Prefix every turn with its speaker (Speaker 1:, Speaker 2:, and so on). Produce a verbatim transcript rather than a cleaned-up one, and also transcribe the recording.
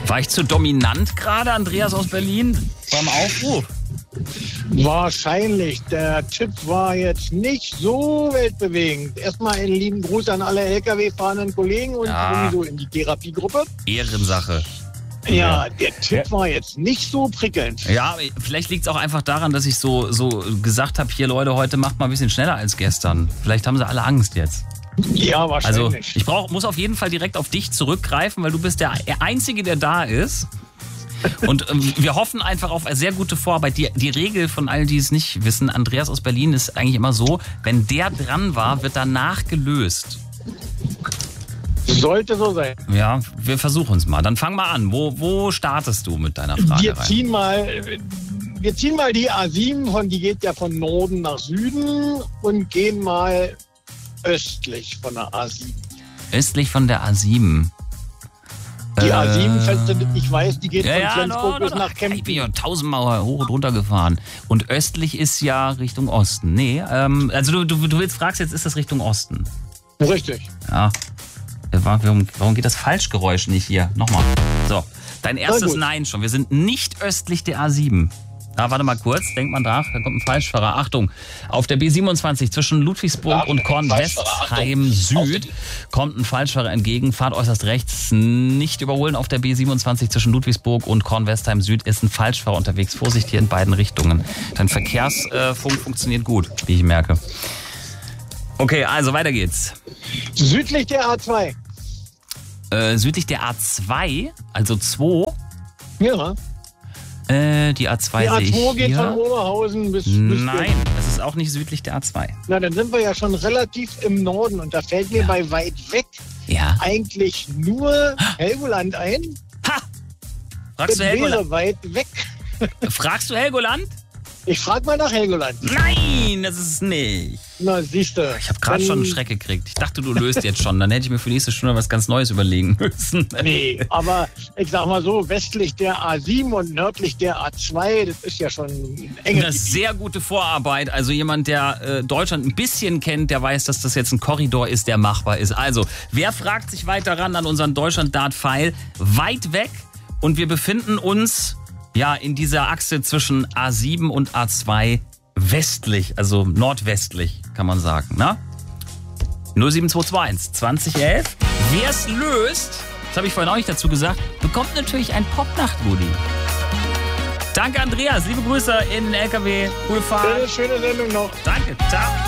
Speaker 1: War ich zu dominant gerade, Andreas aus Berlin, beim Aufruf?
Speaker 2: Wahrscheinlich. Der Tipp war jetzt nicht so weltbewegend. Erstmal einen lieben Gruß an alle L K W-fahrenden Kollegen und
Speaker 1: Ja.
Speaker 2: sowieso in die Therapiegruppe.
Speaker 1: Ehrensache.
Speaker 2: Ja, der Tipp war jetzt nicht so prickelnd.
Speaker 1: Ja, vielleicht liegt es auch einfach daran, dass ich so, so gesagt habe, hier Leute, heute macht mal ein bisschen schneller als gestern. Vielleicht haben sie alle Angst jetzt.
Speaker 2: Ja,
Speaker 1: Also
Speaker 2: wahrscheinlich.
Speaker 1: ich brauch, muss auf jeden Fall direkt auf dich zurückgreifen, weil du bist der Einzige, der da ist. Und ähm, wir hoffen einfach auf eine sehr gute Vorarbeit. Die, die Regel von all die es nicht wissen, Andreas aus Berlin, ist eigentlich immer so, wenn der dran war, wird danach gelöst.
Speaker 2: Sollte so sein.
Speaker 1: Ja, wir versuchen es mal. Dann fang mal an. Wo, wo startest du mit deiner Frage
Speaker 2: Wir
Speaker 1: rein?
Speaker 2: ziehen mal, wir ziehen mal die A sieben, von, die geht ja von Norden nach Süden und gehen mal östlich von der A sieben.
Speaker 1: Östlich von der A sieben.
Speaker 2: Die
Speaker 1: Äh,
Speaker 2: A sieben, falls du das nicht weißt, die geht
Speaker 1: Ja,
Speaker 2: von
Speaker 1: ja,
Speaker 2: Flensburg
Speaker 1: no, no,
Speaker 2: bis
Speaker 1: no.
Speaker 2: nach
Speaker 1: Ich
Speaker 2: Kempten.
Speaker 1: bin ja tausendmal hoch und runter gefahren. Und östlich ist ja Richtung Osten. Nee, ähm, also du, du, du willst fragst jetzt, ist das Richtung Osten?
Speaker 2: Richtig.
Speaker 1: Ja. Warum, warum geht das Falschgeräusch nicht hier? Nochmal. So, dein erstes
Speaker 2: gut.
Speaker 1: Nein schon. Wir sind nicht östlich der A sieben. Ah, warte mal kurz, denkt man nach, da kommt ein Falschfahrer. Achtung, auf der B siebenundzwanzig zwischen Ludwigsburg
Speaker 2: Ja,
Speaker 1: und
Speaker 2: Falschfahrer,
Speaker 1: Kornwestheim Süd kommt ein Falschfahrer entgegen. Fahrt äußerst rechts, nicht überholen. Auf der B siebenundzwanzig zwischen Ludwigsburg und Kornwestheim Süd ist ein Falschfahrer unterwegs. Vorsicht hier in beiden Richtungen. Dein Verkehrsfunk funktioniert gut, wie ich merke. Okay, also weiter geht's.
Speaker 2: Südlich der A zwei.
Speaker 1: Äh, südlich der A zwei, also zwei,
Speaker 2: Ja.
Speaker 1: äh, die A zwei
Speaker 2: Die A
Speaker 1: sehe ich
Speaker 2: zwei geht von
Speaker 1: hier.
Speaker 2: Oberhausen bis... bis
Speaker 1: Nein, das ist auch nicht südlich der A zwei.
Speaker 2: Na, dann sind wir ja schon relativ im Norden und da fällt mir
Speaker 1: Ja.
Speaker 2: bei weit weg
Speaker 1: Ja.
Speaker 2: eigentlich nur Helgoland ein.
Speaker 1: Ha!
Speaker 2: Das
Speaker 1: Fragst du
Speaker 2: wäre
Speaker 1: Helgoland?
Speaker 2: weit weg.
Speaker 1: Fragst du Helgoland?
Speaker 2: Ich frage mal nach Helgoland.
Speaker 1: Nein, das ist es nicht.
Speaker 2: Na, siehst du.
Speaker 1: Ich habe gerade schon einen Schreck gekriegt. Ich dachte, du löst jetzt schon. Dann hätte ich mir für die nächste Stunde was ganz Neues überlegen müssen.
Speaker 2: Nee, aber ich sag mal so, westlich der A sieben und nördlich der A zwei, das ist ja schon ein enges
Speaker 1: Das ist
Speaker 2: Gebiet.
Speaker 1: sehr gute Vorarbeit. Also jemand, der äh, Deutschland ein bisschen kennt, der weiß, dass das jetzt ein Korridor ist, der machbar ist. Also, wer fragt sich weiter ran an unseren Deutschland-Dart-Pfeil? Weit weg und wir befinden uns ja in dieser Achse zwischen A sieben und A zwei westlich, also nordwestlich, kann man sagen. Ne? null sieben zwei zwei eins zwanzig elf. Wer es löst, das habe ich vorhin auch nicht dazu gesagt, bekommt natürlich ein Popnacht-Goodie. Danke, Andreas. Liebe Grüße in den L K W. Gute Fahrt.
Speaker 2: Schöne Sendung noch.
Speaker 1: Danke. Ciao.